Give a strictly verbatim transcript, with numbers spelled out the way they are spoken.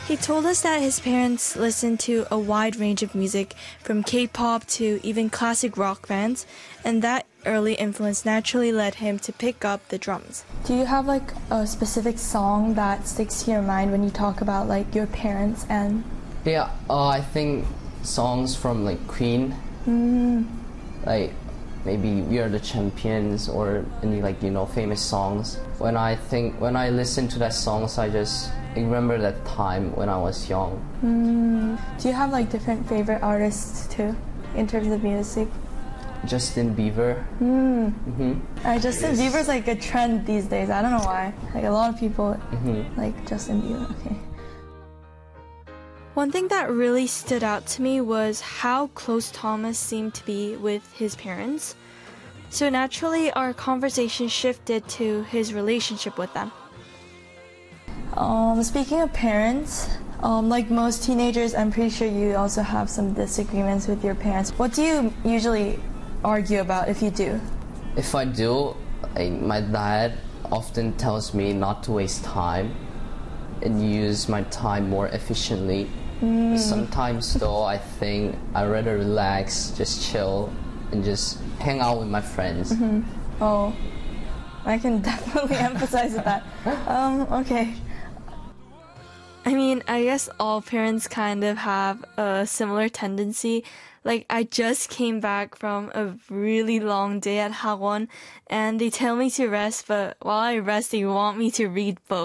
He told us that his parents listened to a wide range of music, from K-pop to even classic rock bands, and that early influence naturally led him to pick up the drums. Do you have like a specific song that sticks to your mind when you talk about like your parents and... Yeah, uh, I think songs from like Queen, mm. like maybe We Are the Champions or any like, you know, famous songs. When I think, when I listen to that songs, I just I remember that time when I was young. Mm. Do you have like different favorite artists too, in terms of music? Justin Bieber. Mm. Mm-hmm. Uh, Justin yes. Bieber's like a trend these days. I don't know why. Like a lot of people mm-hmm. like Justin Bieber. Okay. One thing that really stood out to me was how close Thomas seemed to be with his parents. So naturally, our conversation shifted to his relationship with them. Um, speaking of parents, um, like most teenagers, I'm pretty sure you also have some disagreements with your parents. What do you usually argue about if you do? If I do, I, my dad often tells me not to waste time and use my time more efficiently. Mm. Sometimes though, I think I'd rather relax, just chill, and just hang out with my friends. Mm-hmm. Oh, I can definitely emphasize with that. Um, okay. I mean, I guess all parents kind of have a similar tendency. Like, I just came back from a really long day at Hagwon, and they tell me to rest, but while I rest, they want me to read books.